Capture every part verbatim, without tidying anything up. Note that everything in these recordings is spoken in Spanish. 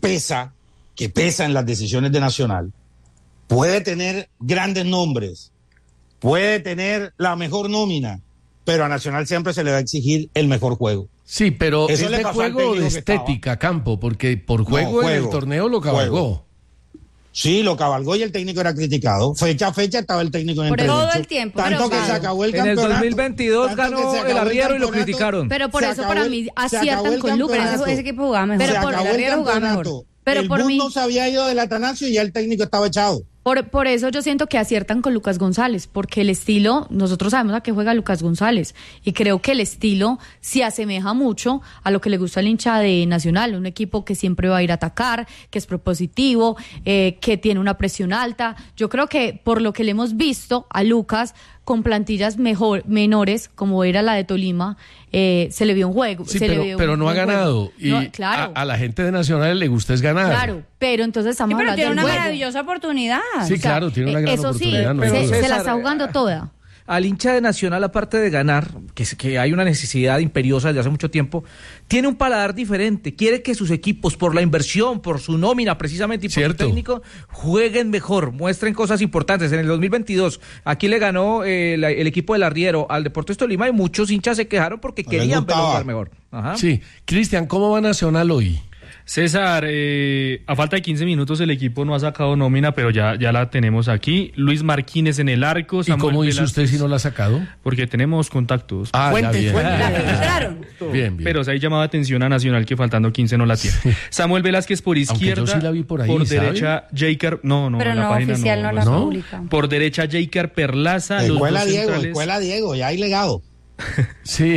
pesa, que pesa en las decisiones de Nacional. Puede tener grandes nombres, puede tener la mejor nómina, pero a Nacional siempre se le va a exigir el mejor juego. Sí, pero Eso es le de pasó al juego o de técnico que estética, Campo, porque por juego, No, en el juego, torneo lo cabalgó. juego. Sí, lo cabalgó y el técnico era criticado. Fecha a fecha estaba el técnico en Por entredicho. todo el tiempo, Tanto pero que claro. se acabó el En el campeonato. dos mil veintidós tanto que ganó se el acabó arriero y lo campeonato, criticaron. Pero por Se eso acabó para el- mí se acabó aciertan el con Lucas. campeonato. Ese equipo jugaba mejor. Se Pero por el acabó el arriero jugaba mejor. campeonato. Pero el por bus mí, no se había ido del Atanasio y ya el técnico estaba echado. por, por eso yo siento que aciertan con Lucas González, porque el estilo, nosotros sabemos a qué juega Lucas González, y creo que el estilo se asemeja mucho a lo que le gusta al hincha de Nacional, un equipo que siempre va a ir a atacar, que es propositivo, eh, que tiene una presión alta. Yo creo que por lo que le hemos visto a Lucas con plantillas mejor menores, como era la de Tolima, eh, se le vio un juego. Sí, se pero, le vio pero un no ha buen ganado. juego. Y No, claro. a, a la gente de Nacional le gusta es ganar. Claro, pero entonces estamos Sí, pero hablando tiene del una juego. maravillosa oportunidad. Sí, claro, tiene una gran Eso oportunidad. sí, no hay se, duda. se la César, está jugando toda. Al hincha de Nacional, aparte de ganar, que, es- que hay una necesidad imperiosa desde hace mucho tiempo, tiene un paladar diferente. Quiere que sus equipos, por la inversión, por su nómina precisamente y por Cierto. su técnico, jueguen mejor, muestren cosas importantes. En el dos mil veintidós, aquí le ganó eh, la- el equipo del Arriero al Deportes Tolima y muchos hinchas se quejaron porque No les querían verlo gustaba. jugar mejor. Ajá. Sí. Cristian, ¿cómo va Nacional hoy? César, eh, a falta de quince minutos el equipo no ha sacado nómina, pero ya, ya la tenemos aquí. Luis Marquínez en el arco. ¿Y Samuel cómo hizo Velázquez, usted si no la ha sacado? Porque tenemos contactos. Ah, Fuentes, ya, bien. fuentes. La filtraron. Bien, bien. Pero se ha llamado atención a Nacional que faltando quince no la tiene. Samuel Velázquez por Aunque yo izquierda. sí la vi por ahí, ¿sabe? derecha, Jaker. No, no, Pero en la no, página oficial no, no. la ¿no? publica. Por derecha, Jaker Perlaza. los Escuela dos Diego, centrales. escuela Diego, ya hay legado. Sí.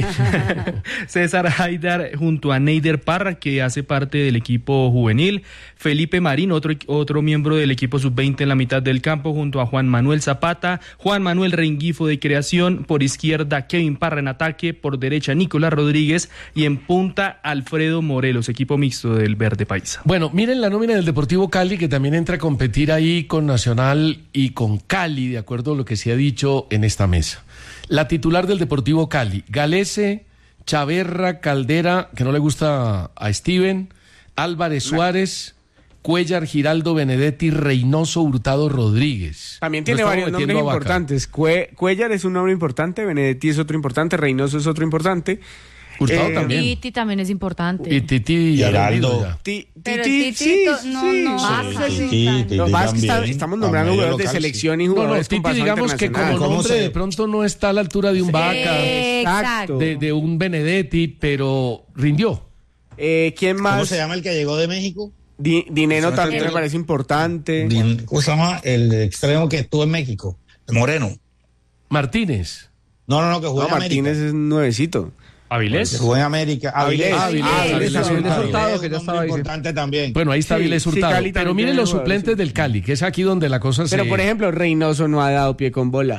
César Haidar junto a Neider Parra, que hace parte del equipo juvenil. Felipe Marín, otro, otro miembro del equipo sub veinte en la mitad del campo, junto a Juan Manuel Zapata. Juan Manuel Rengifo de creación. Por izquierda, Kevin Parra en ataque. Por derecha, Nicolás Rodríguez. Y en punta, Alfredo Morelos, equipo mixto del Verde Paisa. Bueno, miren la nómina del Deportivo Cali, que también entra a competir ahí con Nacional y con Cali, de acuerdo a lo que se ha dicho en esta mesa. La titular del Deportivo Cali, Galese, Chaverra, Caldera, que no le gusta a Steven, Álvarez Suárez, Cuellar, Giraldo, Benedetti, Reynoso, Hurtado, Rodríguez. También No tiene estamos varios metiendo nombres a Vaca. importantes. Cue- Cuellar es un nombre importante, Benedetti es otro importante, Reynoso es otro importante. Hurtado Eh, también. Titi también es importante. Y Titi ya Geraldo. rendido ya. Ti- Pero Titi, sí, Titito, no, sí. no. Sí, Vaca, sí, sí, sí, tan- Titi Lo que pasa es que está- también. estamos nombrando Medio jugadores de local, sí. selección y No, no, jugadores con Titi pasado digamos que como internacional. ¿Cómo nombre se- de pronto no está a la altura de un Vaca, Exacto. de, de un Benedetti, pero rindió. Eh, ¿Quién más? ¿Cómo se llama el que llegó de México? Di- Dineno Se me también está- me parece importante. Din- ¿Cómo se llama el extremo que estuvo en México? Moreno. Martínez. No, no, no, que jugó No, en América. Martínez es nuevecito. Que Avilés. jugó en América. Avilés. Avilés. Ah, Avilés, Avilés, Avilés Hurtado, que ya un estaba nombre ahí, sí. importante también. Bueno, ahí está Sí, Avilés sí, Hurtado. Cali Pero también miren tiene los jugadores, suplentes sí. del Cali, que es aquí donde la cosa se... Pero, por ejemplo, Reynoso no ha dado pie con bola.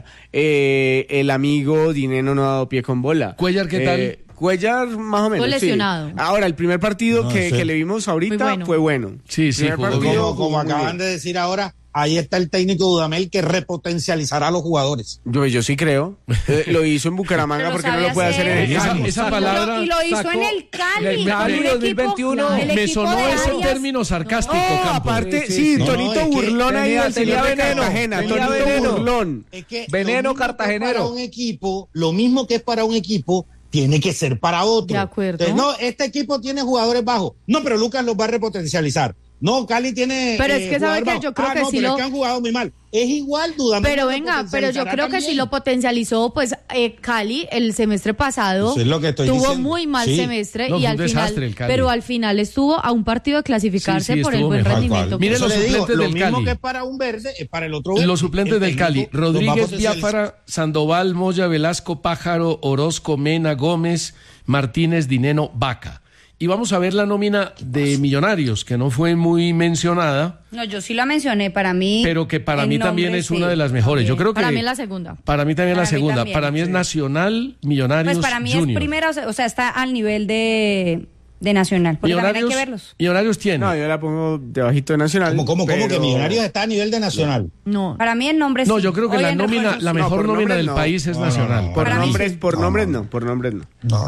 Eh, el amigo Dineno no ha dado pie con bola. Cuellar, ¿qué Eh, Cuellar, más o menos. Fue sí. lesionado. Ahora, el primer partido No, que, sí. que le vimos ahorita Muy bueno. fue bueno. Sí, sí, Primer jugó partido bien. Como, jugó como muy acaban bien. de decir ahora, ahí está el técnico Dudamel que repotencializará a los jugadores. Yo, yo sí creo. Eh, lo hizo en Bucaramanga Pero porque no sabe lo puede hacer en el Y esa- Cali. esa palabra Y lo hizo sacó- en el Cali. el Cali con un dos mil equipo- veintiuno. el Me equipo sonó de ese Arias. término sarcástico, No, Campo. aparte, Sí, sí, sí. No, Tonito no, es que burlón ahí tenía- del tenía señor de veneno, Cartagena. tenía Tonito veneno. burlón. Es que Veneno lo mismo que cartagenero. Para un equipo, lo mismo que es para un equipo, tiene que ser para otro. De acuerdo. Entonces, no, este equipo tiene jugadores bajos. No, pero Lucas los va a repotencializar. No, Cali tiene. Pero es que sabe jugadores que bajos. yo creo Ah, que no, sí pero lo- es que han jugado muy mal. Es igual, Dudamel. Pero lo venga, pero yo potencializará creo que sí también. lo potencializó, pues eh, Cali el semestre pasado Eso es lo que estoy tuvo diciendo. muy mal Sí. semestre No, y fue al un desastre final, el Cali. pero al final estuvo a un partido de clasificarse Sí, sí, por el estuvo buen mejor. rendimiento. Miren Eso los le digo, suplentes lo del mismo Cali. que es para un verde, es para el otro verde. Los suplentes El del Cali, técnico los va a Rodríguez, potencializar. Biafara, Sandoval, Moya, Velasco, Pájaro, Orozco, Mena, Gómez, Martínez, Dineno, Vaca. Y vamos a ver la nómina de Millonarios, que no fue muy mencionada, No, yo sí la mencioné. Para mí. pero que para en mí también nombre, es sí, una de las mejores. Yo también. creo que Para mí es la segunda. Para mí también Para la mí segunda. también, para mí es sí. Nacional, Millonarios, Pues para mí Junior. es primera, o sea, o sea, está al nivel de, de Nacional. Porque también hay que verlos. Millonarios tiene. No, yo la pongo debajito de Nacional. ¿Cómo, cómo, cómo pero- que Millonarios está a nivel de Nacional? No. Para mí el nombre No, sí. yo creo que Hoy la en nómina, refuerzos la sí. mejor por nómina nombres del no. país es No, no, Nacional. no. Por Para mí nombres, sí. por No, nombres no. no, por nombres no. No, no.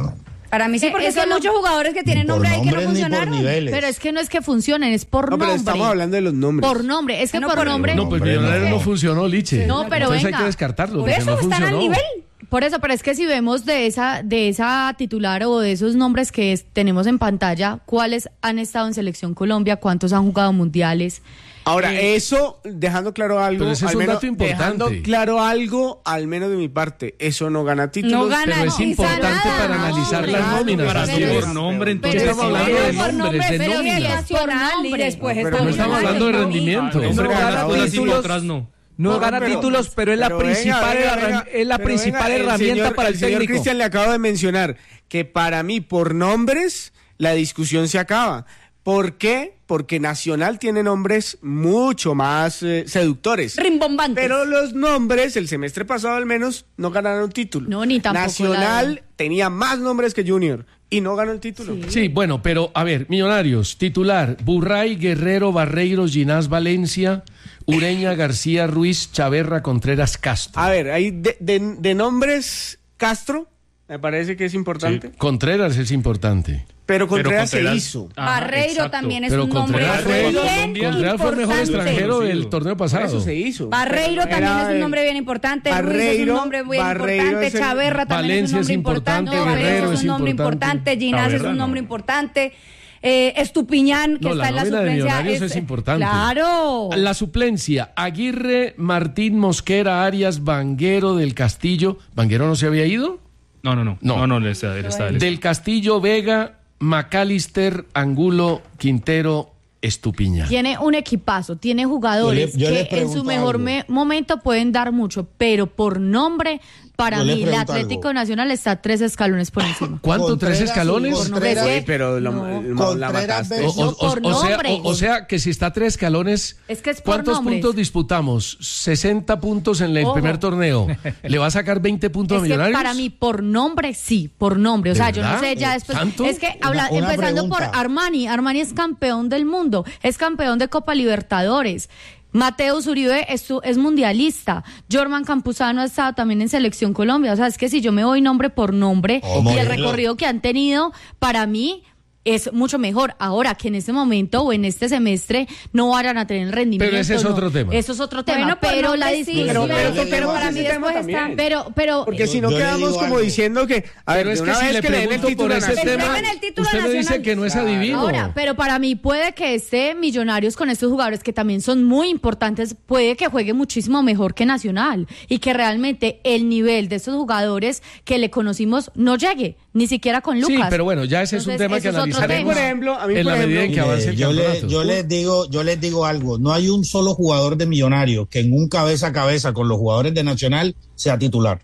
Para mí sí, porque es que hay muchos jugadores que tienen nombre ahí que no funcionaron. Pero es que no es que funcionen, es por no, nombre. Pero estamos hablando de los nombres. Por nombre, es que no, por nombre. No, pues Millonarios no funcionó, Liche. No, pero Entonces venga. hay que descartarlo. Por eso no están funcionó. al nivel. Por eso, pero es que si vemos de esa de esa titular o de esos nombres que es, tenemos en pantalla, ¿cuáles han estado en Selección Colombia? ¿Cuántos han jugado mundiales? Ahora, Eh, eso, dejando claro algo, Pero ese es al un menos, dato importante. dejando claro algo, al menos de mi parte, eso no gana títulos. No gana Pero es no, importante nada, para no, analizar hombre. las nóminas. Para así sí, es. por nombre, ¿Qué entonces. estamos hablando de por nombres, de pero nóminas? sí es nacional y nombre. después No, está pero No estamos Millonarios, hablando de ¿no? rendimiento. No, pero No gana gana títulos, títulos. otras no. No, No, gana pero- títulos, pero es la pero venga, principal, venga, herra- venga, es la pero principal venga, el herramienta señor- para el, el señor técnico. Cristian le acabo de mencionar que para mí, por nombres, la discusión se acaba. ¿Por qué? Porque Nacional tiene nombres mucho más eh, seductores. Rimbombantes. Pero los nombres, el semestre pasado al menos, no ganaron título. No, ni tampoco Nacional la- tenía más nombres que Junior y no ganó el título. Sí, bueno, pero a ver, Millonarios, titular, Burray, Guerrero, Barreiros, Ginás, Valencia, Ureña, García, Ruiz, Chaverra, Contreras, Castro. A ver, hay de, de- de nombres, Castro, me parece que es importante, Contreras es importante. pero Pero Contreras, Contreras- se hizo. Ajá, Barreiro exacto. también es Pero un nombre Contreras fue, bien Contreras fue el mejor importante. extranjero del Conocido. torneo Por pasado. eso se hizo. Barreiro Pero también era es un el- nombre bien importante, Ruiz es un Barreiro- nombre bien Barreiro importante, es el- Chaverra también Valencia es es un nombre importante, importante, Barreiro Guerrero es es un nombre importante. importante, Ginás es Chaverra un no. nombre importante, eh, Estupiñán, que No, la está en la nómina de suplencia. Millonarios es importante. Claro. La suplencia, Aguirre, Martín, Mosquera, Arias, Vanguero, Del Castillo. ¿Vanguero no se había ido? No, no, no. No. No, no, él está, él está, él está. Del Castillo, Vega, McAllister, Angulo, Quintero, Estupiñán. Tiene un equipazo, tiene jugadores Yo le- yo le que en pregunto su mejor algo. me- momento pueden dar mucho, pero por nombre, para Yo le mí, el pregunto Atlético algo. Nacional está tres escalones por encima. ¿Cuánto? Contreras ¿Tres escalones? y Por Contreras- nombre, Oye, pero lo- No. lo- la Contreras mataste. O, versus- o- o- por o sea, nombre. o, o sea que si está a tres escalones, Es que es por ¿cuántos nombres. puntos disputamos? sesenta puntos en el Ojo. primer torneo. ¿Le va a sacar veinte puntos Es a que Millonarios? para mí, por nombre, sí, por nombre. O ¿De sea, yo no verdad? sé, ya después. ¿Tanto? Es que habla, Una- una empezando pregunta. por Armani. Armani es campeón del mundo, es campeón de Copa Libertadores. Mateus Uribe es, su- es mundialista. Jorman Campuzano ha estado también en Selección Colombia. O sea, es que si yo me voy nombre por nombre Oh, y el modelo. recorrido que han tenido, para mí es mucho mejor. Ahora que en este momento o en este semestre no vayan a tener el rendimiento. Pero ese es no. otro tema. Eso es otro tema. Bueno, por pero la nombre sí, discusión. Pero- pero- pero, pero para mí ese tema después está... también. Pero, pero. Porque si no Yo le quedamos digo como algo. diciendo que, a ver, Pero es de que una si vez le que le den el pregunto título por a ese Nacional. tema, Entreguen el título usted me dice nacional. que no es adivino. Ahora, pero para mí puede que este Millonarios con estos jugadores que también son muy importantes, puede que juegue muchísimo mejor que Nacional y que realmente el nivel de estos jugadores que le conocimos no llegue, ni siquiera con Lucas. Sí, pero bueno, ya ese es un Entonces, tema que eso es otro analizaremos tema. Por ejemplo, a mí, en por la medida en que ejemplo, avance el yo, le- campeonato. yo les digo, yo les digo algo, no hay un solo jugador de Millonarios que en un cabeza a cabeza con los jugadores de Nacional sea titular.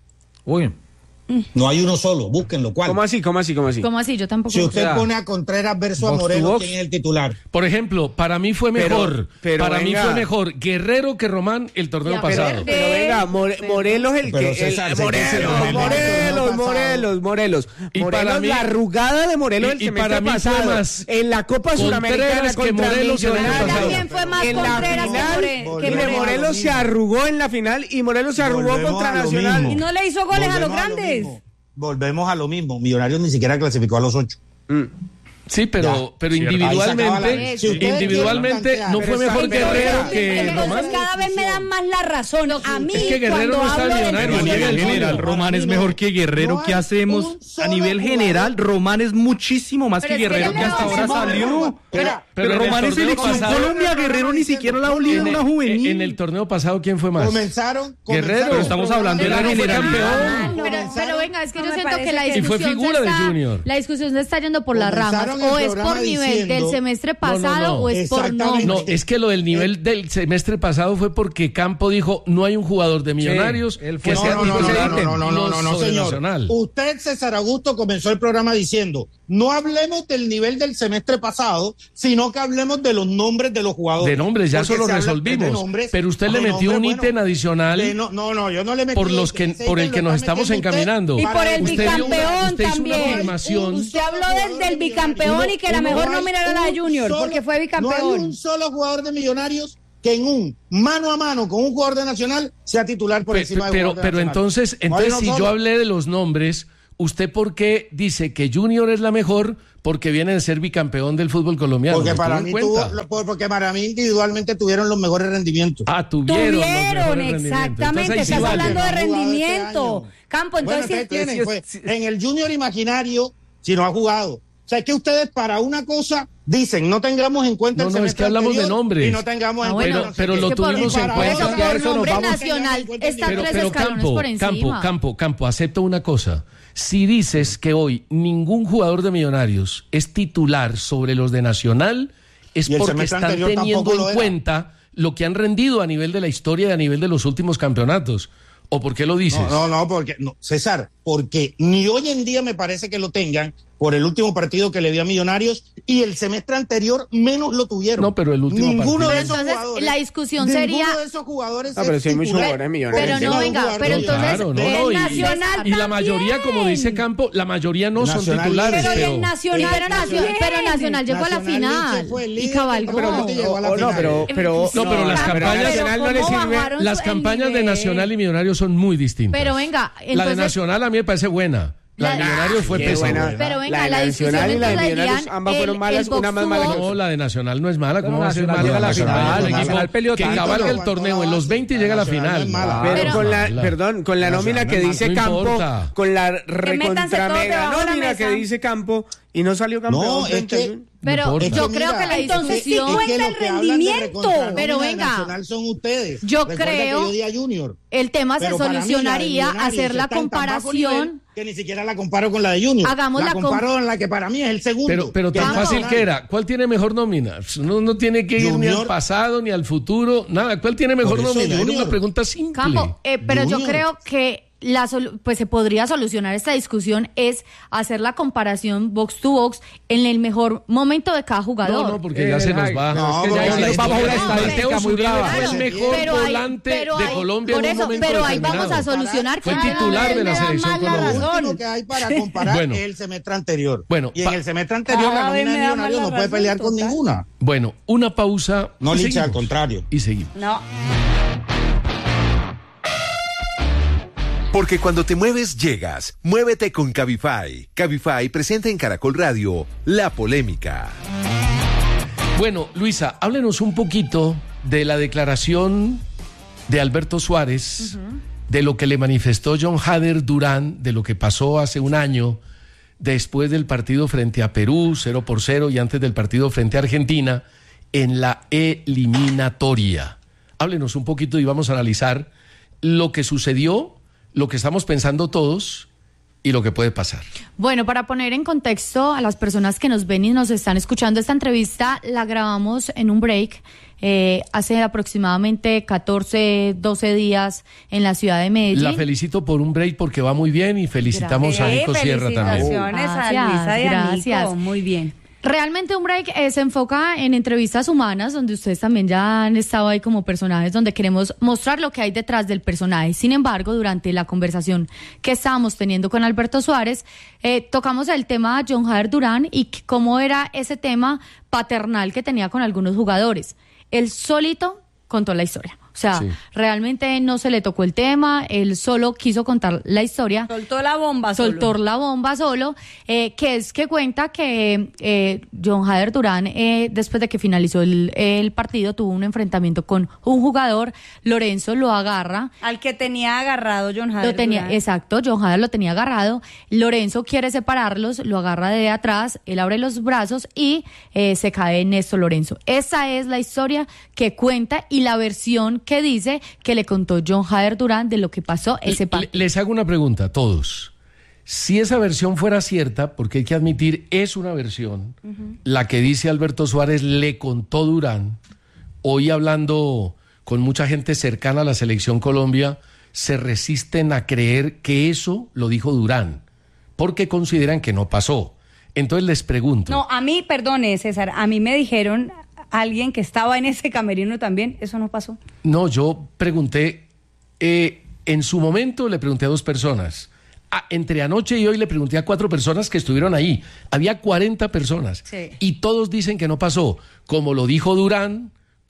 Uy, No hay uno solo, búsquenlo. ¿Cuál? ¿Cómo así? ¿Cómo así? ¿Cómo así? ¿Cómo así? Yo tampoco. Si usted O sea, pone a Contreras versus a box to Moreno, box. ¿quién es el titular? Por ejemplo, para mí fue Pero- mejor, pero para mí venga. fue mejor Guerrero que Román el torneo Ya, pasado. Pero, pero venga, More- Morelos el Pero que... César, el- se Morelos, dice lo mismo. Morelos, El Morelos, Morelos. Y Morelos, para mí- la arrugada de Morelos y- el y semestre para mí fue pasado. más En la Copa Contreras Suramericana que contra Morelos el año Millonarios. pasado. También fue más En la Contreras que final, More- que mire, Morelos. Morelos se arrugó en la final y Morelos se arrugó Volvemos contra a lo Nacional. mismo. Y no le hizo goles a los Volvemos lo grandes. mismo. Volvemos a lo mismo. Millonarios ni siquiera clasificó a los ocho. Mm. Sí, pero, Ya, pero cierto. Ahí se acaba individualmente, la- Si ustedes individualmente quieren no plantear- fue mejor Pero está- Guerrero pero- que Entonces Román. cada vez me dan más la razón. A mí, Es que Guerrero cuando no está hablo en del Millonarios, A ni nivel el general, tuyo. Román es mejor que Guerrero. No ¿Qué hay hacemos? un solo A nivel jugador. general, Román es muchísimo más Pero que es que Guerrero ya que le hasta vamos ahora a- salió. Pero- Pero en el Román es torneo selección pasado- Colombia, Guerrero ni siquiera la olido En una el- juvenil. En el torneo pasado, ¿quién fue más? Comenzaron, Guerrero. comenzaron Pero estamos el hablando de la programa- Guerrero fue general. campeón. Pero, pero venga, es que No yo me siento que la parece que- Y fue discusión figura se de está, Junior. la discusión se está yendo por las ramas. Comenzaron el O es por programa nivel diciendo- del semestre No, no, pasado no. o es por Exactamente. No, nombre. es que lo del nivel del semestre pasado fue porque Campo dijo no hay un jugador de Millonarios él fue- que No, sea no, no, tipo no, ese no, ítem, no, no, no, no, no, sobre señor. Nacional. Usted, César Augusto, comenzó el programa diciendo, no hablemos del nivel del semestre pasado, sino que hablemos de los nombres de los jugadores. De nombres, ya Porque eso lo se habla resolvimos. de nombres, Pero usted no, le de metió un nombres, ítem bueno, adicional de no, no, no, yo no le metí por los ese, que ese por el ítem que lo nos está estamos metiendo usted encaminando. Y por para- el Usted dio una- bicampeón usted hizo una también. afirmación. Usted habló del, del bicampeón Uno- y que la uno- mejor no hay nómina era la de un Junior, solo- porque fue No hay bicampeón. un solo jugador de Millonarios que en un mano a mano con un jugador de Nacional sea titular por Pe- encima de pero jugador de pero Nacional. entonces, No hay entonces uno si solo. yo hablé de los nombres, ¿usted por qué dice que Junior es la mejor? Porque viene de ser bicampeón del fútbol colombiano. Porque para mí tuvo, porque para mí individualmente tuvieron los mejores rendimientos. Ah, tuvieron, tuvieron los mejores exactamente. Entonces, Estás sí hablando vale. de rendimiento. Este Campo, entonces bueno, sí tienen, pues, en el Junior imaginario, si no ha jugado. O sea, es que ustedes para una cosa dicen, no tengamos en cuenta no, el no, es que hablamos de nombres. Y no tengamos ah, en bueno, cuenta. Pero, pero lo tuvimos en cuenta. Eso, que a por eso nos nombre vamos. nacional está Pero, tres pero escalones Campo, por encima. Campo, Campo, Campo, acepto una cosa. Si dices que hoy ningún jugador de Millonarios es titular sobre los de Nacional, es Y el porque semestre están anterior teniendo tampoco lo en era. cuenta lo que han rendido a nivel de la historia y a nivel de los últimos campeonatos. ¿O por qué lo dices? No, no, no, porque, no, César, porque ni hoy en día me parece que lo tengan por el último partido que le dio a Millonarios y el semestre anterior menos lo tuvieron. No, pero el último Ninguno partido. de Pero esos entonces, jugadores. la discusión ninguno sería- de esos jugadores. Ah, pero es sí hay muchos titular. jugadores millonarios. Pero no, Sí, venga, jugador pero no, entonces Claro, no, el no, y- Nacional y la mayoría, también. como dice Campo, la mayoría no son Nacional- titulares. Pero y pero- el Nacional pero, Nacional, también. pero Nacional llegó a la Nacional final Liche fue el y líder, cabalgó. pero no llegó a la Oh, no, final. pero, pero, No, pero las pero campañas- a Nacional no le ¿cómo sirve. bajaron Las el campañas de nivel? Nacional y Millonarios son muy distintas. Pero venga, la de entonces- Nacional a mí me parece buena. La de La- Millonarios fue Qué pésima. buena. Pero venga, La de la discusión Nacional y la de entonces Millonarios, serían ambas fueron el- malas, el una más mala que box to otra. No, la de Nacional no es mala. ¿Cómo No, va a ser Nacional mala? llega a la Nacional final, es un Nacional equipo peleó que tanto. cabalga el Aguantó torneo la en los base. veinte y llega a la Nacional no final. es mala. Pero, Pero- con la, Mala. perdón, con la nómina que dice No Campo, importa. con la métanse recontra todos mega debajo de la nómina mesa. que dice Campo y no salió campeón. No, es frente que- al- Pero importa. yo Es que creo mira, que la entonces sí discusión... cuenta es que el los que hablan de rendimiento. recontra Pero nómina de venga. Nacional son ustedes. Yo Recuerda creo- que yo di a Junior. El tema se Pero para mí, la de solucionaría Millonarios hacer la está en tan bajo nivel comparación. que ni siquiera la comparo con la de Junior. Hagamos la la com- comparo en la que para mí es el segundo. Pero, pero que tan es fácil Nacional. que era. ¿Cuál tiene mejor nómina? No, no tiene que ir ni al Junior. pasado ni al futuro. Nada. ¿Cuál tiene mejor Por eso, nómina? Era Junior. una pregunta simple. Campo, eh, pero yo Junior. creo que la solu- pues se podría solucionar esta discusión es hacer la comparación box to box en el mejor momento de cada jugador. No, no, porque ya se nos va. No, Es que porque ya si la nos vamos a una historia- estadística Mateo muy Zuribe brava. fue el Claro. mejor Pero hay- volante pero de hay- Colombia por en un eso, momento pero ahí vamos a determinado. solucionar Fue que titular de la me da selección más la Colombia. Lo razón. único que hay para comparar Bueno. es el semestre anterior. Bueno, y en pa- el semestre anterior Cada la vez nómina de me da más Millonarios la no puede razón, pelear con total. ninguna. Bueno, una pausa. No, y Licha, seguimos. al contrario. Y seguimos. No. Porque cuando te mueves, llegas. Muévete con Cabify. Cabify presenta en Caracol Radio La Polémica. Bueno, Luisa, háblenos un poquito de la declaración de Alberto Suárez, de lo que le manifestó John Hader Durán, de lo que pasó hace un año después del partido frente a Perú, cero por cero, y antes del partido frente a Argentina, en la eliminatoria. Háblenos un poquito y vamos a analizar lo que sucedió, lo que estamos pensando todos y lo que puede pasar. Bueno, para poner en contexto a las personas que nos ven y nos están escuchando, esta entrevista la grabamos en un break eh, hace aproximadamente catorce, doce días en la ciudad de Medellín. La felicito por un break porque va muy bien y felicitamos a Eh, Nico Sierra también. felicitaciones a Gracias, Luisa y a gracias. Nico. Muy bien. Realmente un break eh, se enfoca en entrevistas humanas, donde ustedes también ya han estado ahí como personajes, donde queremos mostrar lo que hay detrás del personaje. Sin embargo, durante la conversación que estábamos teniendo con Alberto Suárez, eh, tocamos el tema de John Hader Durán y c- cómo era ese tema paternal que tenía con algunos jugadores. Él solito contó la historia. O sea, Sí. realmente no se le tocó el tema, él solo quiso contar la historia. Soltó la bomba solo. Soltó la bomba solo, eh, que es que cuenta que eh, John Hader Durán, eh, después de que finalizó el, el partido, tuvo un enfrentamiento con un jugador, Lorenzo lo agarra. Al que tenía agarrado John Hader Lo tenía, Durán. exacto, John Hader lo tenía agarrado, Lorenzo quiere separarlos, lo agarra de atrás, él abre los brazos y eh, se cae Néstor Lorenzo. Esa es la historia que cuenta y la versión que dice que le contó John Hader Durán de lo que pasó ese Le- partido. Les hago una pregunta a todos. Si esa versión fuera cierta, porque hay que admitir, es una versión, la que dice Alberto Suárez le contó Durán, hoy hablando con mucha gente cercana a la selección Colombia, se resisten a creer que eso lo dijo Durán, porque consideran que no pasó. Entonces les pregunto. No, a mí, perdone, César, a mí me dijeron alguien que estaba en ese camerino también, eso no pasó. No, yo pregunté, eh, en su momento le pregunté a dos personas. Ah, entre anoche y hoy le pregunté a cuatro personas que estuvieron ahí. Había cuarenta personas. Sí. Y todos dicen que no pasó. Como lo dijo Durán,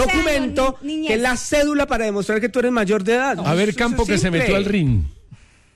documento años, ni- niñez. que es la cédula para demostrar que tú eres mayor de edad. A ver, Eso Campo es que se simple. metió al ring.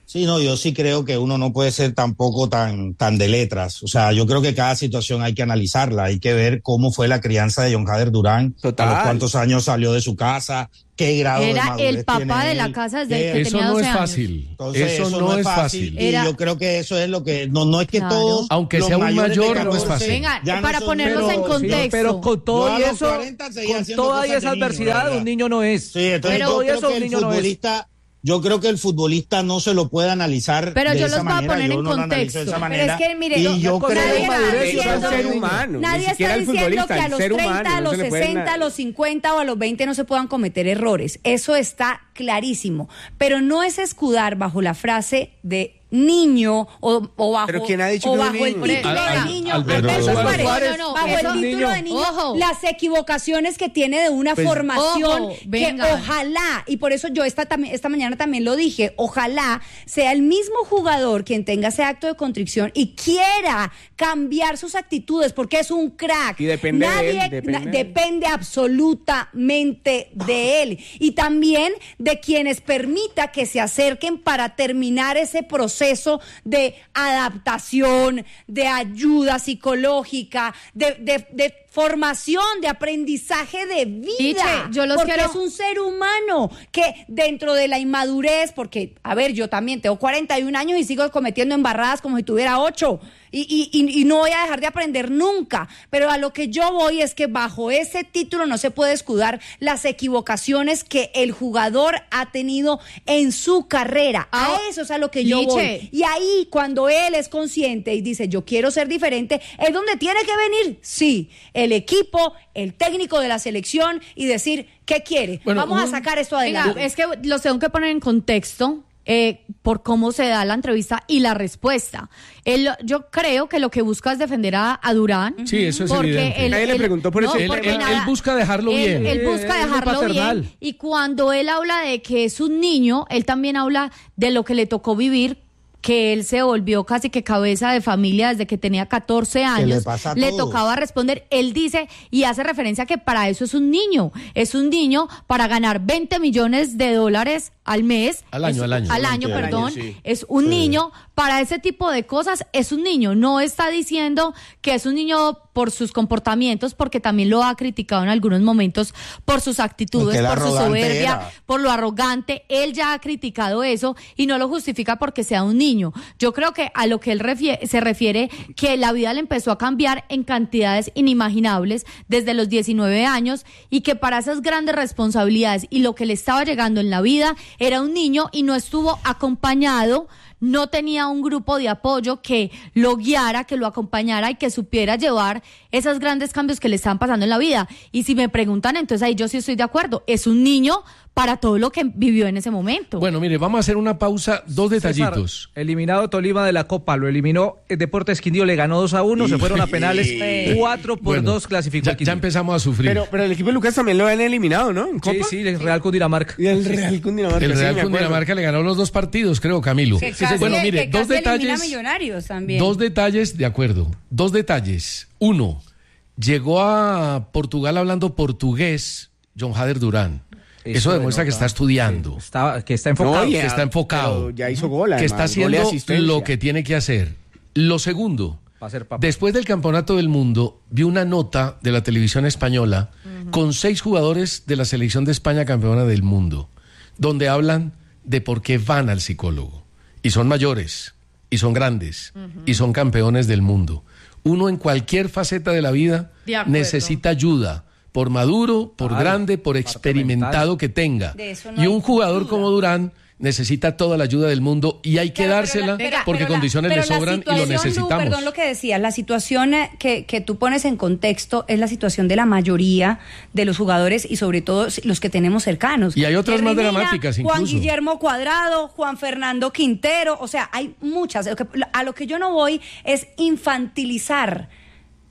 Sí, no, yo sí creo que uno no puede ser tampoco tan, tan de letras. O sea, yo creo que cada situación hay que analizarla, hay que ver cómo fue la crianza de John Hader Durán, Total. a los cuántos años salió de su casa, qué grado de Era madurez el papá tiene de la él, casa desde qué- que Eso tenía no doce es años. fácil. Entonces, eso, no es fácil. Y Era- yo creo que eso es lo que, no, no es que Claro. todos. Aunque los sea un mayores de mayor, no es catorce fácil. Venga, ya no para son ponerlos en menos- contexto. Pero con Yo todo a y los eso, cuarenta seguía con haciendo toda cosas esa de niño, adversidad, ¿verdad? un niño no es. Sí, entonces Pero yo y creo eso que un el niño no es. futbolista, yo creo que el futbolista no se lo puede analizar Pero de yo esa los voy a manera. poner yo en no lo analizo de contexto. esa Pero manera. es que, mire, y lo- yo con creo nadie que está madurez diciendo- es un ser Nadie humano, ni está siquiera el diciendo futbolista, que a el los ser treinta, humano, a no los se le puede sesenta, na- a los cincuenta o a los veinte no se puedan cometer errores. Eso está clarísimo. Pero no es escudar bajo la frase de niño o, o bajo, Pero ¿quién ha dicho o que es un bajo el niño? título Al- de al- niño. Alberto Alberto Suárez. Suárez, No, no, bajo eso- el título niño. de niño, Ojo. las equivocaciones que tiene de una Pues- formación Ojo, que venga. ojalá, y por eso yo esta, tam- esta mañana también lo dije, ojalá sea el mismo jugador quien tenga ese acto de contrición y quiera cambiar sus actitudes porque es un crack. Y depende de Nadie, él, depende na- de él. depende absolutamente de él y también de quienes permita que se acerquen para terminar ese proceso de adaptación, de ayuda psicológica, de, de, de formación, de aprendizaje de vida. Iche, yo los porque quiero- es un ser humano que dentro de la inmadurez, porque, a ver, yo también tengo cuarenta y un años y sigo cometiendo embarradas como si tuviera ocho. Y, y, y, y no voy a dejar de aprender nunca. Pero a lo que yo voy es que bajo ese título no se puede escudar las equivocaciones que el jugador ha tenido en su carrera. Ah, A eso es a lo que yo Liche. voy. Y ahí, cuando él es consciente y dice, yo quiero ser diferente, es donde tiene que venir, sí, el equipo, el técnico de la selección y decir, ¿qué quiere? Bueno, Vamos a un- sacar esto Venga, adelante. es que los tengo que poner en contexto eh, por cómo se da la entrevista y la respuesta. Él, yo creo que lo que busca es defender a, a Durán. Sí, eso es porque evidente. él- Nadie le él- preguntó por ese Él- porque él- él busca dejarlo él- bien. Él busca Eh, es muy dejarlo paternal. bien. Y cuando él habla de que es un niño, él también habla de lo que le tocó vivir, que él se volvió casi que cabeza de familia desde que tenía catorce años. le pasa a le todos. tocaba responder. Él dice y hace referencia a que para eso es un niño. Es un niño para ganar veinte millones de dólares al mes. Al año, Es- al año. Al año, Sí, al perdón. año, sí. Es un niño. Para ese tipo de cosas es un niño. No está diciendo que es un niño por sus comportamientos, porque también lo ha criticado en algunos momentos por sus actitudes, Porque el por su arrogante soberbia, era. por lo arrogante. Él ya ha criticado eso y no lo justifica porque sea un niño. Yo creo que a lo que él refie- se refiere, que la vida le empezó a cambiar en cantidades inimaginables desde los diecinueve años y que para esas grandes responsabilidades y lo que le estaba llegando en la vida era un niño y no estuvo acompañado, no tenía un grupo de apoyo que lo guiara, que lo acompañara y que supiera llevar esos grandes cambios que le estaban pasando en la vida. Y si me preguntan, entonces ahí yo sí estoy de acuerdo. Es un niño para todo lo que vivió en ese momento. Bueno, mire, vamos a hacer una pausa, dos detallitos. César, eliminado Tolima de la Copa, lo eliminó el Deportes Quindío, le ganó dos a uno, se fueron a penales, cuatro por Bueno, dos clasificó ya, el Quindío. ya empezamos a sufrir. Pero, pero el equipo de Lucas también lo han eliminado, ¿no? En Sí, Copa. sí, el Real Cundinamarca. Y el Real Cundinamarca. el sí, Real me acuerdo. Cundinamarca le ganó los dos partidos, creo, Camilo. Que casi- bueno, mire, que dos casi elimina detalles. Millonarios también. Dos detalles, de acuerdo. Dos detalles. Uno, llegó a Portugal hablando portugués John Hader Durán. Eso, Eso demuestra que denota. está estudiando, Está, que está enfocado. No, y- que está enfocado, pero ya hizo gol, que además, está gol y haciendo asistencia. lo que tiene que hacer. Lo segundo, Va a ser papá. después del Campeonato del Mundo, vi una nota de la televisión española con seis jugadores de la selección de España campeona del mundo, donde hablan de por qué van al psicólogo. Y son mayores, y son grandes, y son campeones del mundo. Uno en cualquier faceta de la vida De acuerdo. necesita ayuda, por maduro, por Claro, grande, por parte experimentado mental. que tenga. De eso no Y hay un jugador duda. como Durán necesita toda la ayuda del mundo y hay que Pero- pero dársela la- pero- porque pero la- condiciones pero le la sobran y lo situación, Lu, necesitamos. perdón lo que decías, la situación eh, que, que tú pones en contexto es la situación de la mayoría de los jugadores y sobre todo los que tenemos cercanos. Y hay otras más Herrera, dramáticas Juan incluso. Guillermo Cuadrado, Juan Fernando Quintero, o sea, hay muchas. Lo que- A lo que yo no voy es infantilizar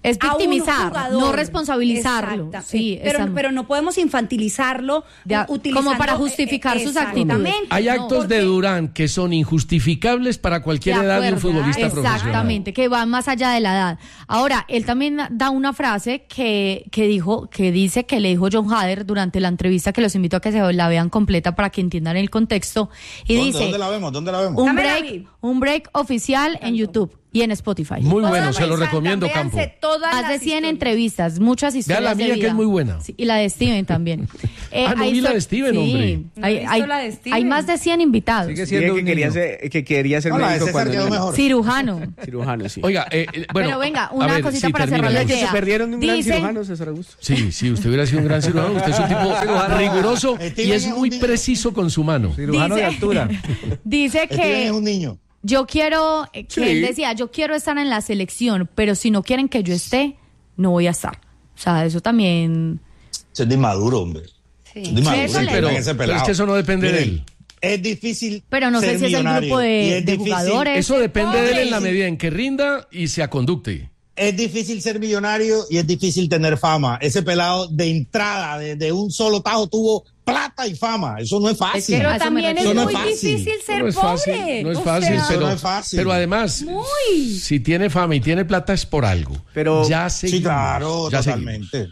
Es a un victimizar, jugador. no responsabilizarlo. Exacta. Sí, pero, esa- pero no podemos infantilizarlo De a- utilizando, como para justificar eh, sus exactamente. actitudes. Hay No, actos de porque- Durán que son injustificables para cualquier De edad de un acuerdo. futbolista profesional. Exactamente, que van más allá de la edad. Ahora, él también da una frase que, que dijo, que dice que le dijo John Hader durante la entrevista, que los invito a que se la vean completa para que entiendan el contexto. Y ¿Dónde, dice, ¿Dónde la vemos? ¿Dónde la vemos? un Dámela, break, Vi. un break oficial en YouTube y en Spotify. Muy bueno, Todas se lo las recomiendo, véanse Campo. todas Más de las cien historias. entrevistas, muchas historias la de mía, que vida. es muy buena. Sí, y la de Steven también. Eh, Ah, no hay vi la histo- de Steven, sí, hombre. No he Hay, visto hay- la de Steven. hay más de cien invitados. Sigue Dije siendo que un quería, niño. ser, que quería ser No, la de médico César cuando quedó era mejor. Cirujano. cirujano, sí. Oiga, eh, eh, bueno. Pero venga, a una ver, cosita sí, para cerrar termina. la Que idea. se perdieron de un gran Dice- cirujano, César Augusto. Sí, sí, usted hubiera sido un gran cirujano. Usted es un tipo riguroso y Steven es es un muy niño. preciso con su mano. Cirujano de Dice- altura. Dice Steven es que un niño. yo quiero, eh, que Sí. él decía, yo quiero estar en la selección, pero si no quieren que yo esté, no voy a estar. O sea, eso también... Eso es de inmaduro, hombre. Sí. Eso es de inmaduro. Eso le- Pero, pero- ese pero pelado. es que eso no depende de Miren, él. Es difícil. Pero no sé ser si es el millonario, grupo de- y es de difícil- jugadores. Eso depende de él en la Pobre. medida en que rinda y se aconducte. Es difícil ser millonario y es difícil tener fama. Ese pelado de entrada, de, de un solo tajo, tuvo plata y fama. Eso no es fácil. Pero A eso me también es refiero. No muy es fácil. difícil ser no es pobre. fácil, no es O fácil, sea, pero, no es fácil. pero además, Muy. si tiene fama y tiene plata es por algo. Pero- ya seguimos, Sí, claro, ya totalmente.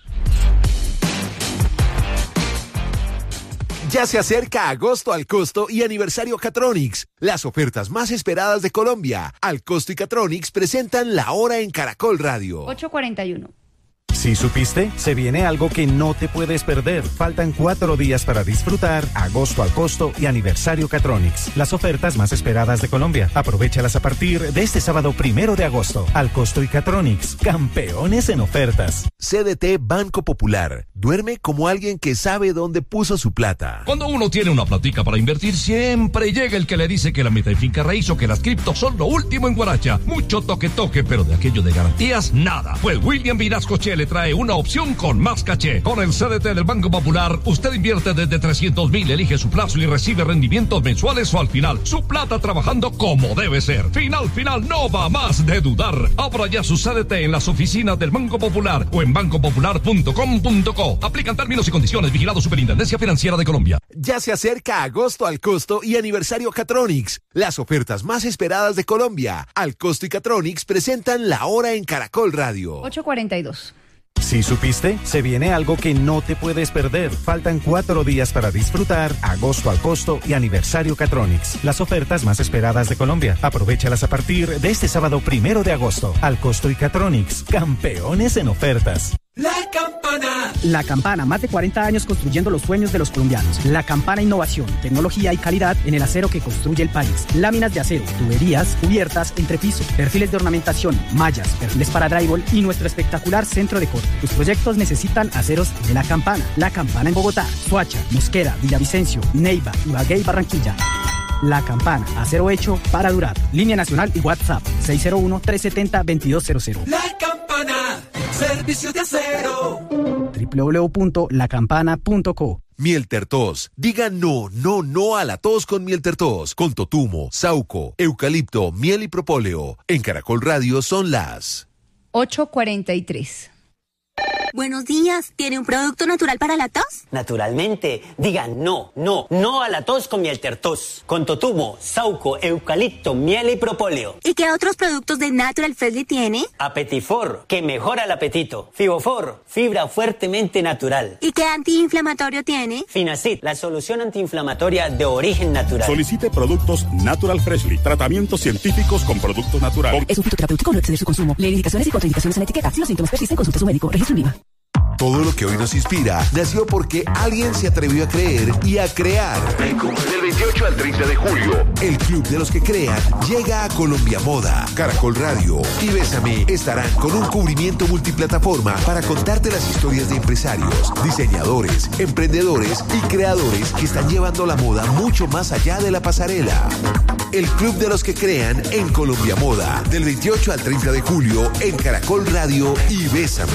Ya se acerca agosto al costo y aniversario Catronics. Las ofertas más esperadas de Colombia. Al costo y Catronics presentan La Hora en Caracol Radio. ocho cuarenta y uno. Si supiste, se viene algo que no te puedes perder. Faltan cuatro días para disfrutar agosto al costo y aniversario Catronics. Las ofertas más esperadas de Colombia. Aprovéchalas a partir de este sábado primero de agosto. Al costo y Catronics, campeones en ofertas. C D T Banco Popular. Duerme como alguien que sabe dónde puso su plata. Cuando uno tiene una platica para invertir, siempre llega el que le dice que la meta y finca raíz o que las criptos son lo último en Guaracha. Mucho toque toque, pero de aquello de garantías, nada. Pues William Vinascoche le trae una opción con más caché. Con el C D T del Banco Popular, usted invierte desde trescientos mil, elige su plazo y recibe rendimientos mensuales o al final. Su plata trabajando como debe ser. Final, final, no va más de dudar. Abra ya su C D T en las oficinas del Banco Popular o en banco popular punto com punto co. Aplican términos y condiciones. Vigilado Superintendencia Financiera de Colombia. Ya se acerca agosto al costo y aniversario Catronics. Las ofertas más esperadas de Colombia. Al costo y Catronics presentan La Hora en Caracol Radio. ocho cuarenta y dos. Si supiste, se viene algo que no te puedes perder. Faltan cuatro días para disfrutar agosto al costo y aniversario Catronics. Las ofertas más esperadas de Colombia. Aprovéchalas a partir de este sábado primero de agosto. Al costo y Catronics, campeones en ofertas. La Campana. La Campana, más de cuarenta años construyendo los sueños de los colombianos. La Campana, innovación, tecnología y calidad en el acero que construye el país. Láminas de acero, tuberías, cubiertas, entrepiso, perfiles de ornamentación, mallas, perfiles para drywall y nuestro espectacular centro de corte. Tus proyectos necesitan aceros de La Campana. La Campana en Bogotá, Soacha, Mosquera, Villavicencio, Neiva, Ibagué y Barranquilla. La Campana, acero hecho para durar. Línea nacional y WhatsApp seis cero uno, tres siete cero, dos dos cero cero. La Campana, servicios de acero. doble u doble u doble u punto la campana punto co. Miel Tertos. Diga no, no, no a la tos con Miel Tertos. Con totumo, sauco, eucalipto, miel y propóleo. En Caracol Radio son las ocho cuarenta y tres. Buenos días, ¿tiene un producto natural para la tos? Naturalmente, diga no, no, no a la tos con Miel Tertos. Con totumo, sauco, eucalipto, miel y propóleo. ¿Y qué otros productos de Natural Freshly tiene? Apetifor, que mejora el apetito. Fibofor, fibra fuertemente natural. ¿Y qué antiinflamatorio tiene? Finacid, la solución antiinflamatoria de origen natural. Solicite productos Natural Freshly, tratamientos científicos con productos naturales. Es un fitoterapéutico, no exceder su consumo. Lee indicaciones y contraindicaciones en la etiqueta. Si los síntomas persisten, consulte a su médico. Registro en IVA. Todo lo que hoy nos inspira nació porque alguien se atrevió a creer y a crear. Del veintiocho al treinta de julio, el Club de los que Crean llega a Colombia Moda. Caracol Radio y Bésame estarán con un cubrimiento multiplataforma para contarte las historias de empresarios, diseñadores, emprendedores y creadores que están llevando la moda mucho más allá de la pasarela. El Club de los que Crean en Colombia Moda. Del veintiocho al treinta de julio en Caracol Radio y Bésame.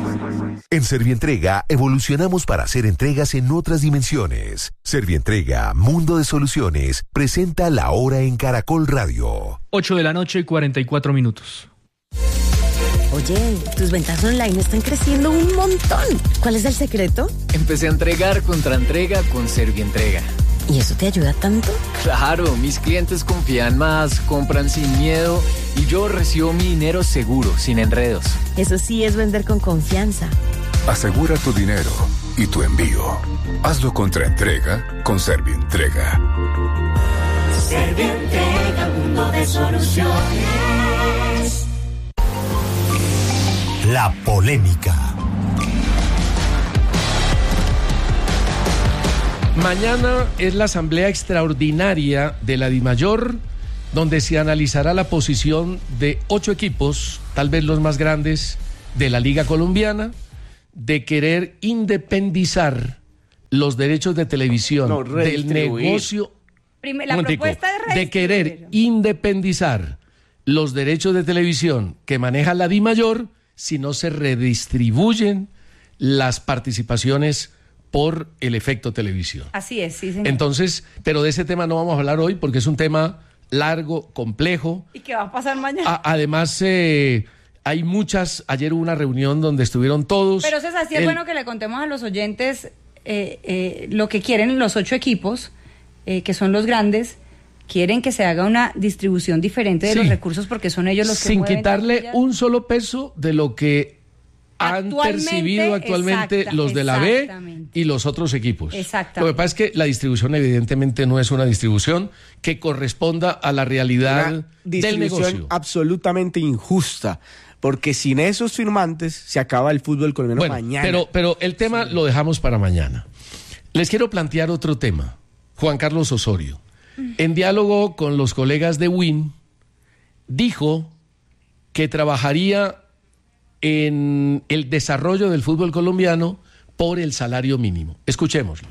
En Servientrega evolucionamos para hacer entregas en otras dimensiones. Servientrega, Mundo de Soluciones, presenta La Hora en Caracol Radio. ocho de la noche, cuarenta y cuatro minutos. Oye, tus ventas online están creciendo un montón. ¿Cuál es el secreto? Empecé a entregar contra entrega con Servientrega. ¿Y eso te ayuda tanto? Claro, mis clientes confían más, compran sin miedo y yo recibo mi dinero seguro, sin enredos. Eso sí es vender con confianza. Asegura tu dinero y tu envío. Hazlo contra entrega con Servientrega. Servientrega, mundo de soluciones. La polémica. Mañana es la asamblea extraordinaria de la DIMAYOR, donde se analizará la posición de ocho equipos, tal vez los más grandes de la Liga Colombiana, de querer independizar los derechos de televisión No, del negocio. Prime- la Momentico, propuesta es de querer independizar los derechos de televisión que maneja la DIMAYOR si no se redistribuyen las participaciones por el efecto televisión. Así es, sí, señor. Entonces, pero de ese tema no vamos a hablar hoy porque es un tema largo, complejo. ¿Y qué va a pasar mañana? A- además, eh, hay muchas, ayer hubo una reunión donde estuvieron todos. Pero César, sí es El- bueno que le contemos a los oyentes eh, eh, lo que quieren los ocho equipos, eh, que son los grandes. Quieren que se haga una distribución diferente de Sí. los recursos porque son ellos los que sin mueven quitarle taquillas. un solo peso de lo que han Actualmente, percibido actualmente exacta, los de la B exactamente. y los otros equipos. Exactamente. Lo que pasa es que la distribución evidentemente no es una distribución que corresponda a la realidad Una del distribución negocio. absolutamente injusta, porque sin esos firmantes se acaba el fútbol colombiano Bueno, mañana. pero, pero el tema lo dejamos para mañana. Les quiero plantear otro tema. Juan Carlos Osorio, en diálogo con los colegas de Win, dijo que trabajaría en el desarrollo del fútbol colombiano por el salario mínimo. Escuchémoslo.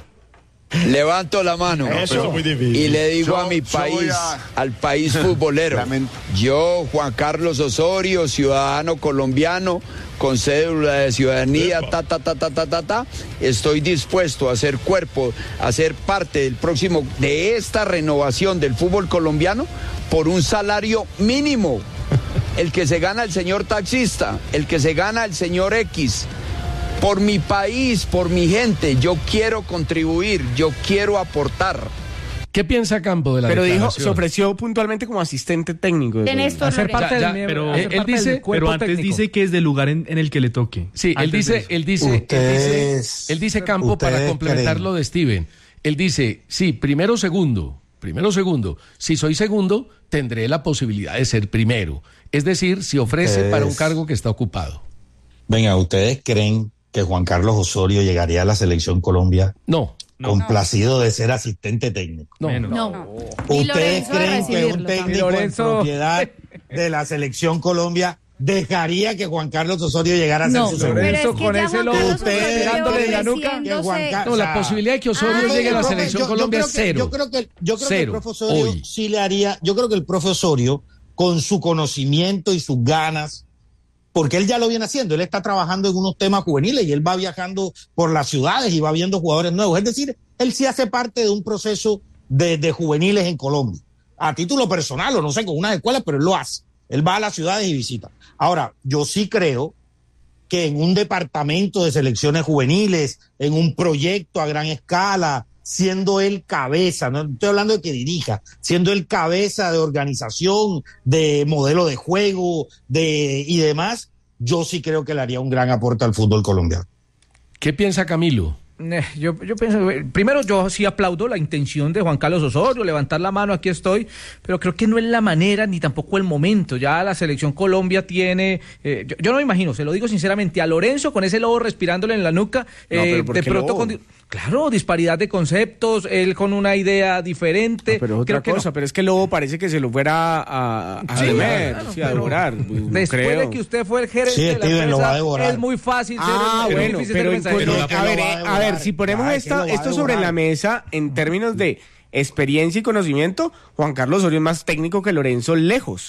Levanto la mano Eso es muy difícil. y le digo Yo- a mi yo país, voy a- al país futbolero, yo, Juan Carlos Osorio, ciudadano colombiano, con cédula de ciudadanía, ta, ta, ta, ta, ta, ta, ta, estoy dispuesto a ser cuerpo, a ser parte del próximo, de esta renovación del fútbol colombiano por un salario mínimo. El que se gana el señor taxista, el que se gana el señor X. Por mi país, por mi gente, yo quiero contribuir, yo quiero aportar. ¿Qué piensa Campo de la Pero dijo, declaración? se ofreció puntualmente como asistente técnico. De Néstor Hacer Lorenzo. parte Ya, del ya, miembro, pero- hacer él parte dice- del cuerpo Pero antes técnico. dice que es del lugar en, en el que le toque. Sí, él Antes de dice, eso. él dice, él dice, Ustedes- él dice Campo para ustedes complementar creen. lo de Steven. Él dice, sí, primero segundo, primero segundo. Si soy segundo, tendré la posibilidad de ser primero. Es decir, si ofrece Ustedes- para un cargo que está ocupado. Venga, ¿ustedes creen que Juan Carlos Osorio llegaría a la selección Colombia No, complacido de ser asistente técnico? no, Menos. no. No. Y ¿Ustedes Lorenzo de creen que recibirlo un también. técnico Lorenzo- en propiedad de la selección Colombia dejaría que Juan Carlos Osorio llegara a ser No. su segundo? Pero es Lorenzo, que con ya ese Juan lobo Carlos Ustedes Osorio pegándole en la nuca. Que Juan ofreciéndose- Ca- No, o la sea, posibilidad de que Osorio Ah, llegue a la yo creo que- selección yo- yo Colombia creo es que- cero. Yo creo que, yo creo que el Cero, profe Osorio hoy. sí le haría, yo creo que el profe Osorio, con su conocimiento y sus ganas, porque él ya lo viene haciendo, él está trabajando en unos temas juveniles y él va viajando por las ciudades y va viendo jugadores nuevos. Es decir, él sí hace parte de un proceso de, de juveniles en Colombia, a título personal o no sé, con unas escuelas, pero él lo hace. Él va a las ciudades y visita. Ahora, yo sí creo que en un departamento de selecciones juveniles, en un proyecto a gran escala, siendo él cabeza, no estoy hablando de que dirija, siendo él cabeza de organización, de modelo de juego, de y demás, yo sí creo que le haría un gran aporte al fútbol colombiano. ¿Qué piensa Camilo? Eh, Yo, yo pienso, eh, primero yo sí aplaudo la intención de Juan Carlos Osorio, levantar la mano, aquí estoy, pero creo que no es la manera ni tampoco el momento. Ya la selección Colombia tiene, eh, yo, yo no me imagino, se lo digo sinceramente, a Lorenzo con ese lobo respirándole en la nuca, No, eh, pero ¿por de qué pronto lobo? con, claro, disparidad de conceptos, él con una idea diferente. No, pero es otra creo que cosa, no. pero es que el lobo parece que se lo fuera a, a Sí, comer, claro, sí, a pero devorar. No Después creo. de que usted fue el gerente Sí, de la Steven, lo empresa, va a devorar. es muy fácil ser Ah, el, es bueno, difícil pero ser en mensajero. cuanto- Pero a que ver, lo va a eh, a ver, devorar. si ponemos Ay, que esta, lo va a esto sobre devorar. la mesa en términos de experiencia y conocimiento, Juan Carlos Osorio es más técnico que Lorenzo lejos.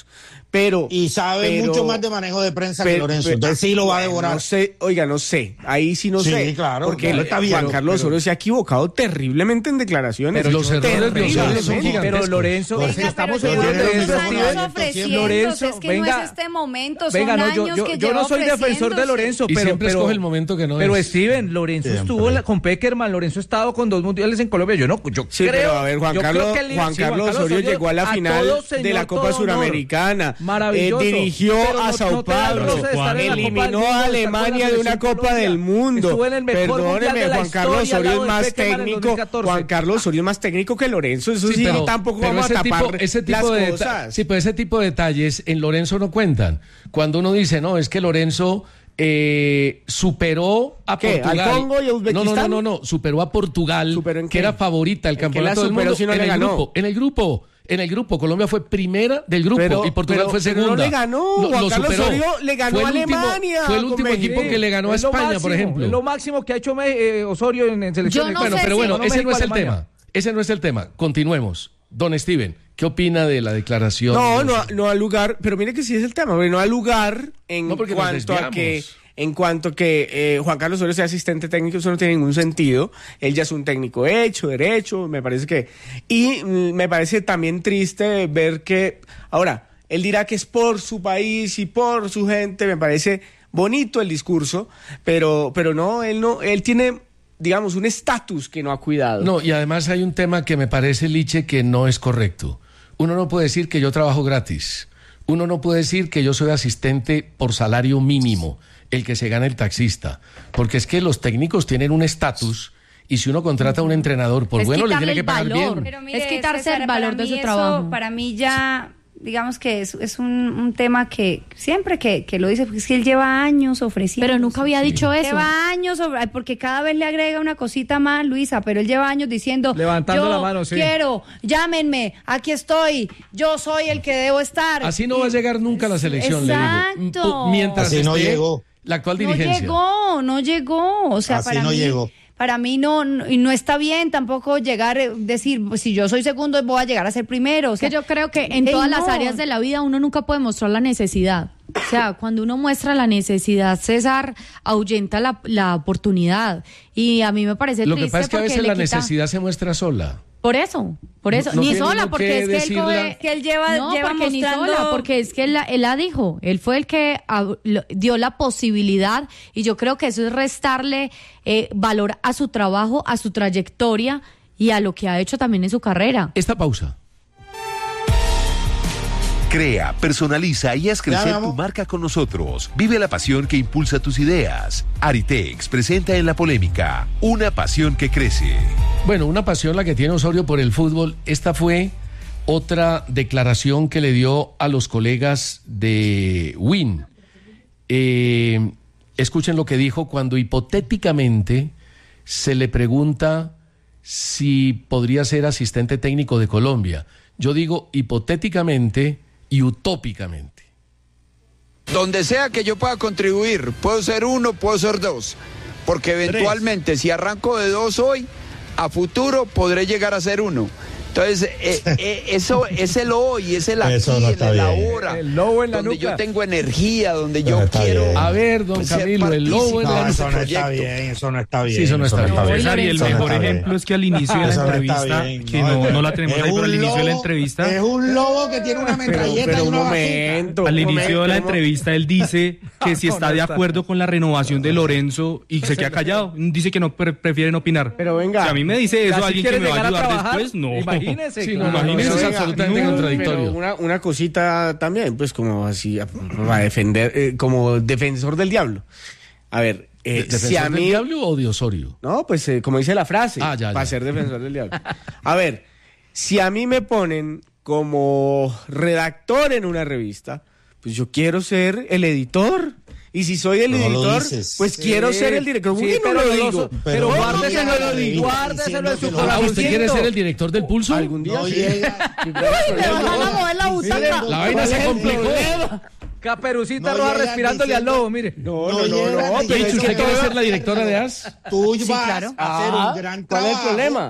pero y sabe pero, mucho más de manejo de prensa pero, que Lorenzo, pero, entonces sí lo va a devorar. No sé, oiga, no sé, ahí sí no sí, sé. Claro, porque claro, está bien, Juan Carlos pero, Osorio se ha equivocado terriblemente en declaraciones. Pero los errores de Osorio son gigantescos. Pero Lorenzo, venga, estamos pero hablando de eso. Lorenzo, es que venga, no es este momento, son venga, no, años yo, yo, que yo no soy defensor de Lorenzo, y pero siempre pero, escoge el momento que no pero es. Steven, Lorenzo siempre. estuvo la, con Peckerman, Lorenzo ha estado con dos mundiales en Colombia. Yo no, yo sí, creo, pero a ver, Juan yo Carlos, creo que el, Juan sí, Carlos Juan Carlos Osorio Osorio llegó a la a final todo, señor, de la Copa Suramericana. Maravilloso. Eh, dirigió pero a no, Sao no te da el Paulo, roce de estar en la Copa del eliminó Mundo, a de estar con la Alemania de selección una Copa Colombia. del Mundo. Estuvo en el mejor mundial Perdóneme, de la Juan Carlos historia, al Osorio lado es de más Peckerman en técnico. dos mil catorce. Juan Carlos Osorio es más técnico que Lorenzo. Eso sí, Sí, pero, tampoco pero vamos ese a tapar tipo, ese tipo las de cosas. Sí, pero ese tipo de detalles en Lorenzo no cuentan. Cuando uno dice, no, es que Lorenzo eh, superó a ¿Qué? Portugal. ¿Al Congo y a Uzbekistán? No, no, no, no, no, superó a Portugal, que era favorita del campeonato del mundo. Si no en le el ganó? grupo, en el grupo. En el grupo, Colombia fue primera del grupo Pero, y Portugal pero, fue pero segunda. no le ganó, Lo, Juan lo Carlos superó. Osorio le ganó fue a el último, Alemania. Fue el último equipo que le ganó a Es lo España, máximo, por ejemplo. Es lo máximo que ha hecho eh, Osorio en, en selecciones. no bueno, sé pero si- bueno, no ese México, no es el Alemania. tema. Ese no es el tema. Continuemos. Don Steven, ¿qué opina de la declaración? No, de no, Osorio? no al lugar, pero mire que sí es el tema, porque no al lugar en No, porque nos cuanto a desviamos. que en cuanto que eh, Juan Carlos Osorio sea asistente técnico, eso no tiene ningún sentido. Él ya es un técnico hecho, derecho, me parece que y mm, me parece también triste ver que ahora él dirá que es por su país y por su gente, me parece bonito el discurso, pero pero no, él no él tiene digamos un estatus que no ha cuidado. No, y además hay un tema que me parece, Liche, que no es correcto. Uno no puede decir que yo trabajo gratis. Uno no puede decir que yo soy asistente por salario mínimo, el que se gana el taxista. Porque es que los técnicos tienen un estatus y si uno contrata a un entrenador, por Es bueno le quitarle tiene que el pagar valor. bien. Pero mire, Es quitarse César, el valor para de mí su eso, trabajo. Para mí ya, digamos que es, es un, un tema que siempre que, que lo dice, porque es que él lleva años ofreciendo. Pero nunca había dicho eso. Lleva años, sobre- porque cada vez le agrega una cosita más, Luisa, pero él lleva años diciendo, Levantando yo la mano, sí. quiero, llámenme, aquí estoy, yo soy el que debo estar. Así no va a llegar nunca a la selección, le digo. Exacto. M- Mientras Así no esté llegó. la actual No dirigencia. llegó, no llegó, o sea, Así para no mí, llegó. para mí no, no, y no está bien tampoco llegar, eh, decir, pues, si yo soy segundo voy a llegar a ser primero. O sea, que yo creo que en ey, todas las no. áreas de la vida uno nunca puede mostrar la necesidad. O sea, cuando uno muestra la necesidad, César, ahuyenta la, la oportunidad. Y a mí me parece Lo que triste pasa es que a porque veces le la quita- necesidad se muestra sola. Por eso, por eso. No ni tiene sola, uno porque que es que él decirla. coge- que él lleva, no, lleva porque ni mostrando... sola, porque es que él, la- él la dijo, él fue el que hab- lo- dio la posibilidad y yo creo que eso es restarle eh, valor a su trabajo, a su trayectoria y a lo que ha hecho también en su carrera. Esta pausa. Crea, personaliza y haz crecer Ya, mi tu amor. marca con nosotros. Vive la pasión que impulsa tus ideas. Aritex presenta en La Polémica una pasión que crece. Bueno, una pasión la que tiene Osorio por el fútbol. Esta fue otra declaración que le dio a los colegas de Win. Eh, escuchen lo que dijo cuando hipotéticamente se le pregunta si podría ser asistente técnico de Colombia. Yo digo hipotéticamente y utópicamente. Donde sea que yo pueda contribuir, puedo ser uno, puedo ser dos, porque eventualmente si arranco de dos hoy, a futuro podré llegar a ser uno. Entonces, eh, eh, eso es el hoy, es el aquí, Eso no el está el bien. ahora, El lobo en la donde nuca. yo tengo energía, donde Eso yo no está quiero bien. A ver, don ser Camilo, el lobo en partícipe la No, de eso ese no está proyecto. bien, eso no está bien. Sí, eso no está bien. César, y el Eso no mejor está bien. ejemplo es que al inicio de la Eso no está entrevista, bien, que no, no la tenemos Es ahí, pero al un inicio de la lobo- entrevista, Es un lobo que tiene una Pero, metralleta pero y un una bazooka. momento. al un inicio momento, de la un mo- entrevista, él dice que si No, está no de está. acuerdo con la renovación de Lorenzo y se queda callado. Dice que no pre- prefieren opinar. Pero venga. Si a mí me dice eso ¿Así alguien que quiere me va a llegar a ayudar trabajar? después, no. Imagínese, Sí, claro. no, imagínese, Pero es venga, absolutamente no, contradictorio. pero una, una cosita también, pues como así, para defender, eh, como defensor del diablo. A ver, eh, ¿Defensor si a del mí... diablo o de Osorio? No, pues eh, como dice la frase, Ah, ya, para ya. ser defensor del diablo. A ver, si a mí me ponen como redactor en una revista, pues yo quiero ser el editor. Y si soy el No lo editor, dices. pues Sí, quiero ser el director. ¿Por sí, qué no pero lo no digo? lo- Pero Pero no guárdeselo, llega a la revista guárdeselo en su diciendo que lo- Ah, ¿usted corazoncito. quiere ser el director del Pulso? Algún día No sí. llega. ¡Uy, me van a mover la butaca! La vaina se complicó. Caperucita No Roja llega respirándole al diciendo- lobo, mire. No, No no, no, llega no. ni pero Licho, es ¿usted que quiere todo- ser la directora de A S? Tú Sí, vas claro. a hacer Ah, un gran ¿cuál es el trabajo problema?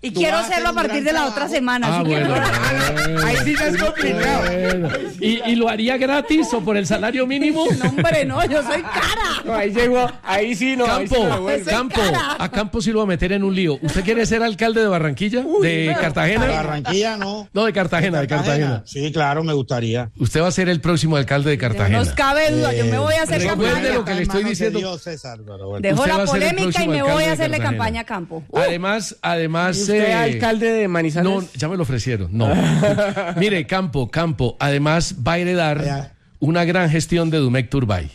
Y Tú quiero vas a hacerlo a hacer un partir gran de la trabajo. otra semana. Ah, así que- bueno. Ahí sí ya es complicado. Bueno. ¿Y, ¿Y lo haría gratis o por el salario mínimo? No, hombre, no, yo soy cara. No, ahí llegó, ahí sí no. ahí sí Campo, no vuelve. Campo, a Campo sí lo va a meter en un lío. ¿Usted quiere ser alcalde de Barranquilla? ¿De Cartagena? De Barranquilla no. No, de Cartagena, de Cartagena. Sí, claro, me gustaría. Usted va a ser el próximo alcalde de No Cartagena. nos cabe duda, yo me voy a hacer Recuerde campaña. lo que le estoy Manos de diciendo. Dios, César, pero bueno. Dejo Usted va la a ser el polémica y próximo me voy alcalde a de hacerle Cartagena. campaña a Campo. Uh, Además, además... ¿Y usted, eh, alcalde de Manizales? No, ya me lo ofrecieron. No. Mire, Campo, Campo, además va a heredar Ya. una gran gestión de Dumec Turbay.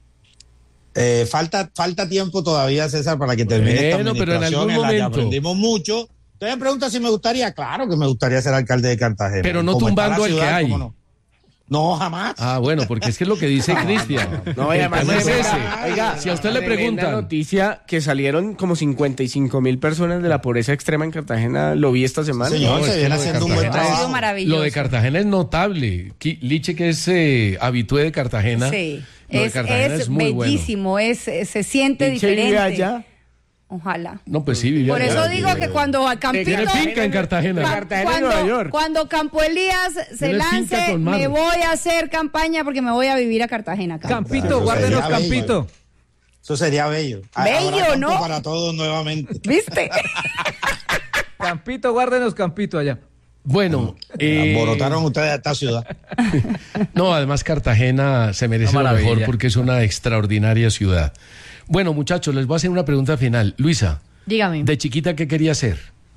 Eh, falta, falta tiempo todavía, César, para que termine esta Bueno, pero en administración algún en la que momento. aprendimos mucho. Usted me pregunta si me gustaría. Claro que me gustaría ser alcalde de Cartagena. Pero no Como está tumbando la al que ciudad, hay. ¿cómo no? No, jamás. Ah, bueno, porque es que es lo que dice Cristian. No, y El además tema es tremenda- ese. oiga, Si a usted le tremenda preguntan, noticia que salieron como cincuenta y cinco mil personas de la pobreza extrema en Cartagena, lo vi esta semana. Señor, No, se es que viene lo de haciendo un buen Cartagena ha sido trabajo. maravilloso. lo de Cartagena es notable. Qui- Liche, que es eh, habitué de Cartagena. Sí, lo de es, Cartagena es es muy bueno. bellísimo, es, es- se siente Pinche vive diferente. allá. Ojalá. No, pues sí, vivía Por allá. eso digo que cuando a Campito, Tiene finca en Cartagena. De Cua- Cartagena y cuando, Nueva York. cuando Campo Elías se Tiene finca lance, con mar. me voy a hacer campña porque me voy a vivir a Cartagena. Campo. Campito, Eso guárdenos sería bello. Campito. Eso sería bello. Bello, Habrá campo ¿no? Para todos nuevamente. ¿Viste? Campito, guárdenos Campito allá. Bueno, eh, Alborotaron ustedes a esta ciudad. no, además Cartagena se merece Una lo mejor maravilla. porque es una extraordinaria ciudad. Bueno, muchachos, les voy a hacer una pregunta final. Luisa, Dígame. de chiquita, ¿qué quería ser?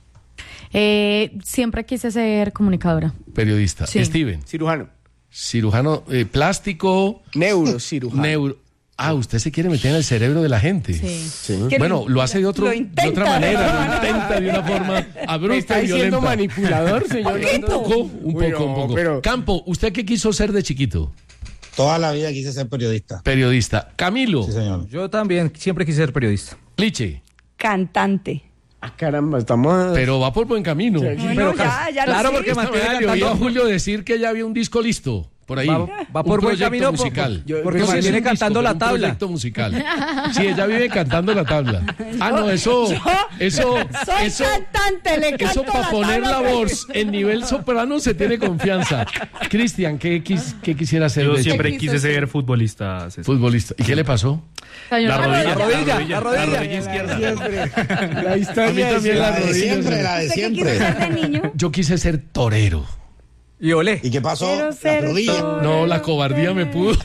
Eh, siempre quise ser comunicadora. Periodista. Sí. Steven, Cirujano. cirujano eh, plástico, Neurocirujano. neuro. Ah, usted se quiere meter en el cerebro de la gente. Sí. Bueno, lo hace de, otro, Lo de intenta, otra manera, ¿no? lo intenta de una forma ¿Me abrupta está y diciendo violenta. manipulador, señor? Un poco, un Uy, poco, no, un poco. pero- Campo, ¿usted qué quiso ser de chiquito? Toda la vida quise ser periodista. Periodista. Camilo, Sí, señor. Yo también siempre quise ser periodista. Liche, Cantante. Ah, caramba, estamos... pero va por buen camino. No, pero no, ya, ya claro, lo sé. porque Esta mantiene mañana le oí a cantando. Julio decir que ya había un disco listo. Por ahí. Va- va por un buen proyecto camino, musical. po- porque No sé si mantiene es un cantando disco, la pero un tabla. proyecto musical. Sí, ella vive cantando la tabla. Ah, no, eso, eso, Soy eso, cantante, le canto eso para la poner tabla, la pero- voz en nivel soprano se tiene confianza. Cristian, ¿qué, quis- qué quisiera ser? Yo de siempre chico? quise ser futbolista. César. Futbolista. ¿Y qué le pasó? La rodilla, La rodilla, la la rodilla. rodilla izquierda. La A mí historia también la La de rodilla. siempre, se- la de ¿Usted qué quiso siempre. ser de niño? Yo quise ser torero. Y olé. ¿Y qué pasó? Quiero La ser rodilla. torero. No, la cobardía me pudo.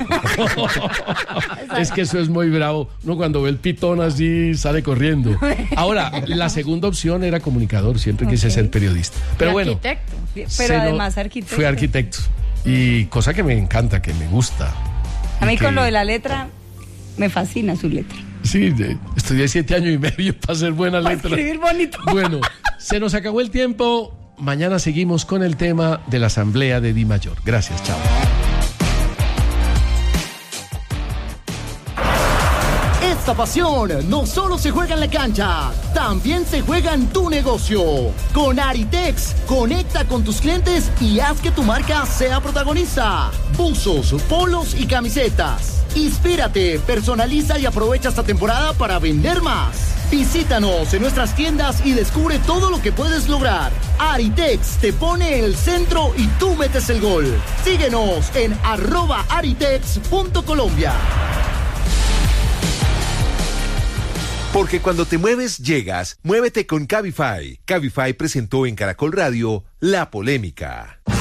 Es que eso es muy bravo. Uno cuando ve el pitón así sale corriendo. Ahora, la segunda opción era comunicador. Siempre quise ser periodista. Pero Y bueno. arquitecto. Pero se lo- además arquitecto. Fui arquitecto. Y cosa que me encanta, que me gusta. A mí Y con que- lo de la letra, me fascina su letra. Sí, de- estudié siete años y medio para hacer buena Para letra. escribir bonito. Bueno, se nos acabó el tiempo. Mañana seguimos con el tema de la Asamblea de Di Mayor. Gracias, chao. Esta pasión no solo se juega en la cancha, también se juega en tu negocio. Con Aritex, conecta con tus clientes y haz que tu marca sea protagonista. Buzos, polos y camisetas. Inspírate, personaliza y aprovecha esta temporada para vender más. Visítanos en nuestras tiendas y descubre todo lo que puedes lograr. Aritex te pone el centro y tú metes el gol. Síguenos en arroba aritex punto colombia. Porque cuando te mueves, llegas. Muévete con Cabify. Cabify presentó en Caracol Radio La Polémica.